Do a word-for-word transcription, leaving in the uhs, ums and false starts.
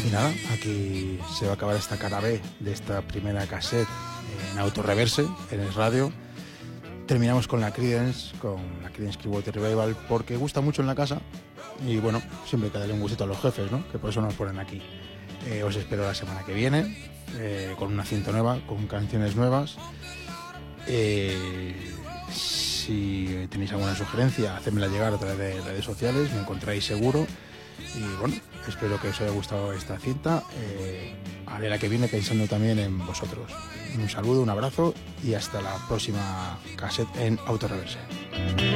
Y nada, aquí se va a acabar esta cara B de esta primera cassette en autorreverse, en el radio. Terminamos con la Creedence, con la Creedence Clearwater Revival, porque gusta mucho en la casa y bueno, siempre hay que darle un gustito a los jefes, ¿no? Que por eso nos ponen aquí. Eh, os espero la semana que viene, eh, con una cinta nueva, con canciones nuevas. Eh, si tenéis alguna sugerencia, hacedmela llegar a través de redes sociales, me encontráis seguro. Y bueno, espero que os haya gustado esta cinta. Eh, haré la que viene pensando también en vosotros. Un saludo, un abrazo y hasta la próxima cassette en Autorreverse.